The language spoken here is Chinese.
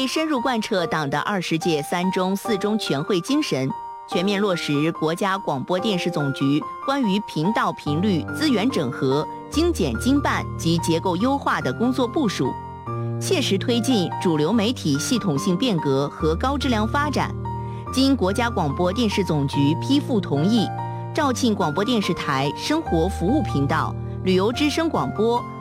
为深入贯彻党的20届3中4中全会精神，全面落实国家广播电视总局关于频道频率资源整合、精简精办及结构优化的工作部署，切实推进主流媒体系统性变革和高质量发展。经国家广播电视总局批复同意，肇庆广播电视台生活服务频道、旅游之声广播、